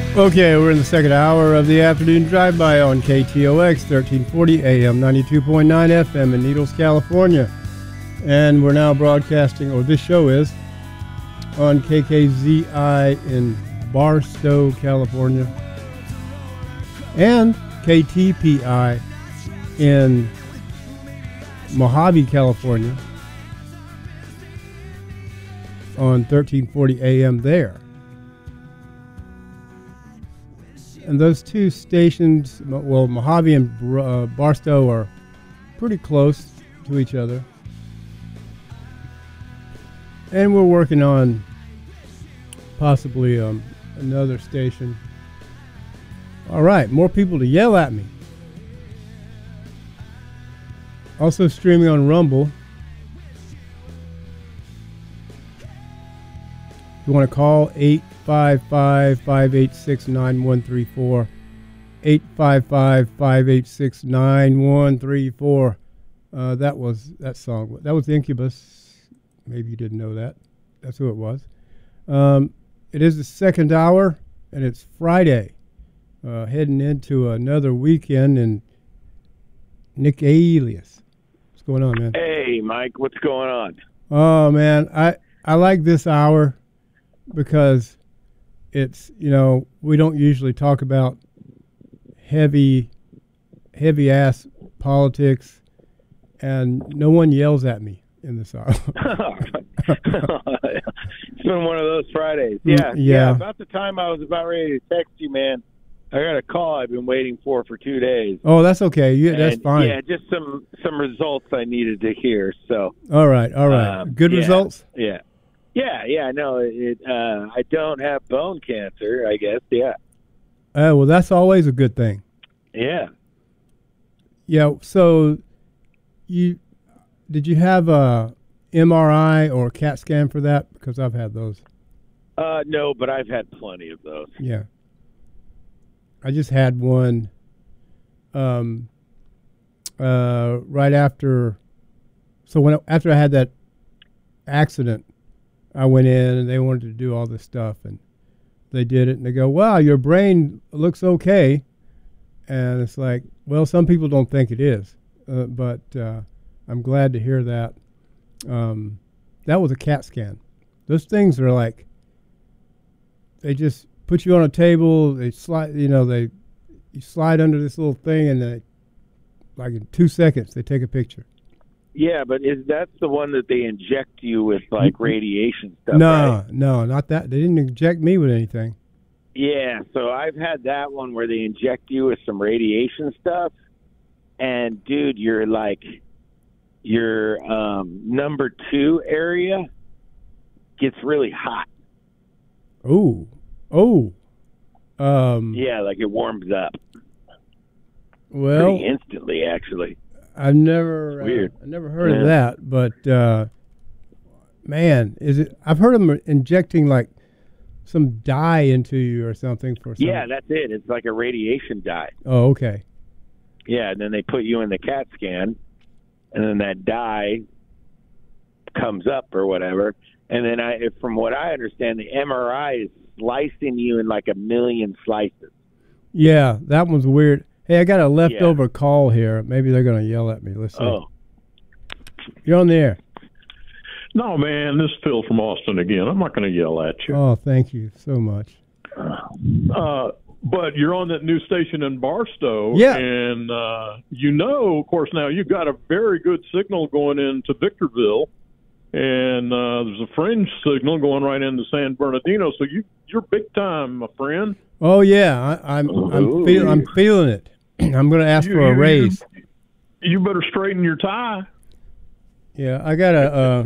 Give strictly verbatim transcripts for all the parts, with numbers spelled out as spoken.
Okay, we're in the second hour of the afternoon drive-by on K T O X, thirteen forty A M, ninety-two point nine F M in Needles, California. And we're now broadcasting, or this show is, on K K Z I in Barstow, California, and K T P I in Mojave, California, on thirteen forty A M there. And those two stations, well, Mojave and uh, Barstow are pretty close to each other. And we're working on possibly um, another station. All right, more people to yell at me. Also streaming on Rumble. If you want to call, eight five five, five eight six, nine one three four. eight five five, five eight six, nine one three four. Uh, that was that song. That was Incubus. Maybe you didn't know that. That's who it was. Um, it is the second hour, and it's Friday. Uh, heading into another weekend, and Nick Alias. What's going on, man? Hey, Mike. What's going on? Oh, man. I, I like this hour because it's, you know, we don't usually talk about heavy, heavy ass politics, and no one yells at me in this hour. It's been one of those Fridays. Yeah, yeah. Yeah. About the time I was about ready to text you, man, I got a call I've been waiting for for two days. Oh, that's okay. Yeah, that's and, fine. Yeah, just some, some results I needed to hear. So. All right, all right. Um, Good yeah, results? Yeah. Yeah, yeah, no, it, uh, I don't have bone cancer, I guess, yeah. Oh, well, that's always a good thing. Yeah. Yeah, so you did you have a M R I or a CAT scan for that? Because I've had those. Uh, no, but I've had plenty of those. Yeah. I just had one um, uh, right after. So when after I had that accident, I went in and they wanted to do all this stuff, and they did it, and they go, "Wow, your brain looks okay," and it's like, well, some people don't think it is, uh, but uh, I'm glad to hear that. Um, that was a CAT scan. Those things are like, they just put you on a table, they slide, you know, they you slide under this little thing, and they, like in two seconds, they take a picture. Yeah, but is that's the one that they inject you with, like, radiation stuff, No, right? no, not that. They didn't inject me with anything. Yeah, so I've had that one where they inject you with some radiation stuff, and, dude, you're, like, your um, number two area gets really hot. Oh, oh. Um, Yeah, like it warms up. Well, Pretty instantly, actually. I've never, uh, Weird. I never heard Yeah. of that, but uh, man, is it? I've heard them injecting like some dye into you or something for some. Yeah, that's it. It's like a radiation dye. Oh, okay. Yeah, and then they put you in the CAT scan, and then that dye comes up or whatever. And then, I, from what I understand, the M R I is slicing you in like a million slices. Yeah, that one's weird. Hey, I got a leftover yeah. call here. Maybe they're going to yell at me. Let's see. Oh. You're on the air. No, man, this is Phil from Austin again. I'm not going to yell at you. Oh, thank you so much. Uh, but you're on that new station in Barstow. Yeah. And uh, you know, of course, now you've got a very good signal going into Victorville. And uh, there's a fringe signal going right into San Bernardino. So you, you're big time, my friend. Oh, yeah. I, I'm I'm, feel, I'm feeling it. I'm going to ask you, for a you, raise. You, you better straighten your tie. Yeah, I got a uh,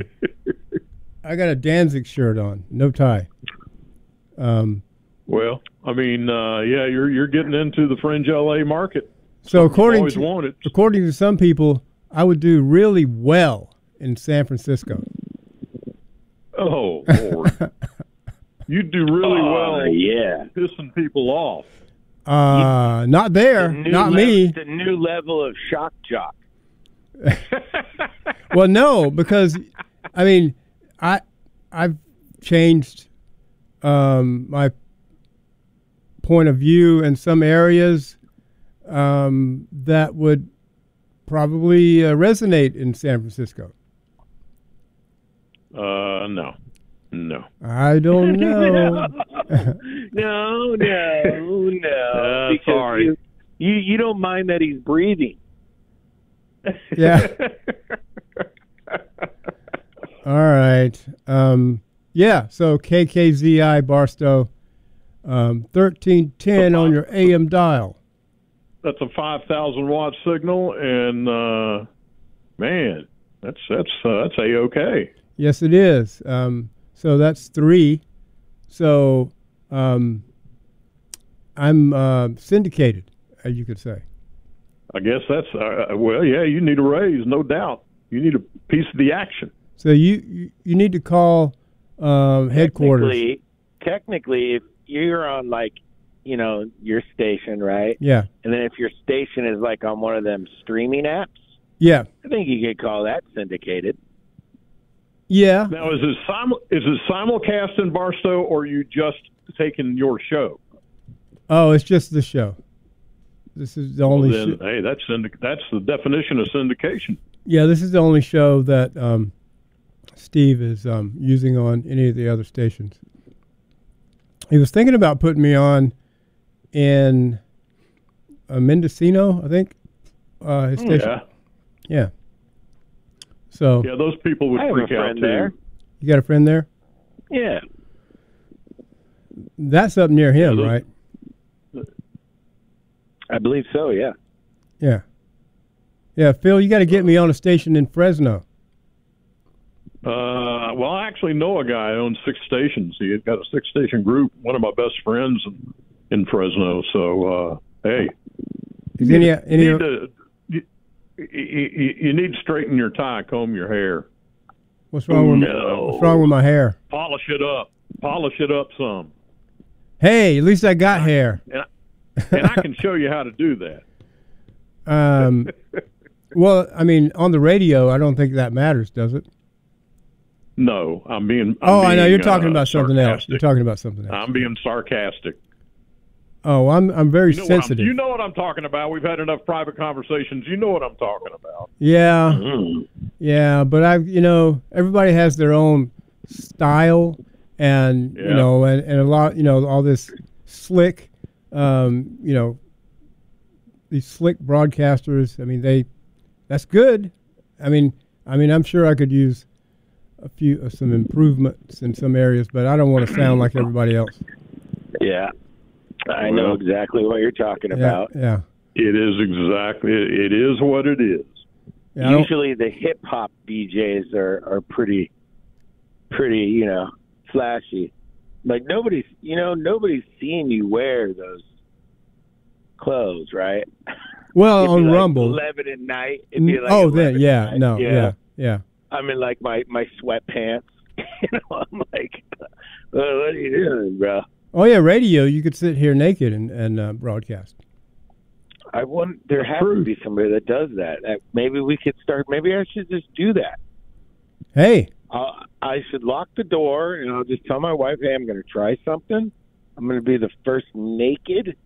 I got a Danzig shirt on, no tie. Um, well, I mean, uh, yeah, you're you're getting into the fringe L A market. So according to wanted. according to some people, I would do really well in San Francisco. Oh, Lord. You do really oh, well yeah. pissing people off. Uh, not there, the not level, me. The new level of shock jock. Well, no, because, I mean, I, I've changed um, my point of view in some areas um, that would probably uh, resonate in San Francisco. Uh, no, no. I don't know. no, no, no. Uh, because sorry. You, you you don't mind that he's breathing. Yeah. All right. Um, yeah. So K K Z I Barstow, um, thirteen ten on your A M dial. That's a five thousand watt signal, and uh, man, that's that's uh, that's a okay. Yes, it is. Um, so that's three. So um, I'm uh, syndicated, as you could say. I guess that's uh, well, yeah. You need a raise, no doubt. You need a piece of the action. So you you, you need to call um, headquarters. Technically, technically, if you're on like, you know, your station, right? Yeah. And then if your station is like on one of them streaming apps, Yeah. I think you could call that syndicated. Yeah. Now, is it sim- is it simulcast in Barstow, or are you just taking your show? Oh, it's just the show. This is the only. Well, then, sho- hey, that's syndic- that's the definition of syndication. Yeah, this is the only show that um, Steve is um, using on any of the other stations. He was thinking about putting me on in uh, Mendocino, I think. Uh, his station. Yeah, Yeah. So yeah, those people would I have freak a out friend too. there. you got a friend there? Yeah. That's up near him, those- right? I believe so, yeah. Yeah. Yeah, Phil, you got to get me on a station in Fresno. Uh, well, I actually know a guy who owns six stations. He had got a six-station group. One of my best friends in, in Fresno. So, uh, hey, Is any any you need to you, you, you need to straighten your tie, comb your hair, what's wrong with No. what's wrong with my hair? polish it up, polish it up some, Hey, at least I got hair. and I, and I can show you how to do that. Um, well, I mean, on the radio, I don't think that matters, does it? No, I'm being. I'm oh, I know being, you're talking uh, about something else. sarcastic. You're talking about something else. I'm being sarcastic. Oh, I'm I'm very You know, what I'm, sensitive. you know what I'm talking about. We've had enough private conversations. You know what I'm talking about. Yeah, Mm. yeah, but I, you know, everybody has their own style, and you Yeah. know, and, and a lot, you know, all this slick, um, you know, these slick broadcasters. I mean, they, that's good. I mean, I mean, I'm sure I could use a few uh, some improvements in some areas, but I don't want to sound like everybody else. Yeah. I know Well, exactly what you're talking Yeah, about. yeah. It is exactly. It is what it is. yeah I don't- Usually the hip hop D Js are, are pretty, pretty, you know, flashy. Like nobody's, you know, nobody's seen you wear those clothes, right? well, It'd be on like Rumble. eleven at night. It'd be like oh, eleven then at yeah, night. no, yeah, yeah. I'm in like my my sweatpants. you know, I'm like, uh, what are you doing, bro? Oh yeah, radio. You could sit here naked and and uh, broadcast. I want there That's has true. to be somebody that does that. Uh, Maybe we could start. Maybe I should just do that. Hey, I'll, I should lock the door and I'll just tell my wife, "Hey, I'm going to try something. I'm going to be the first naked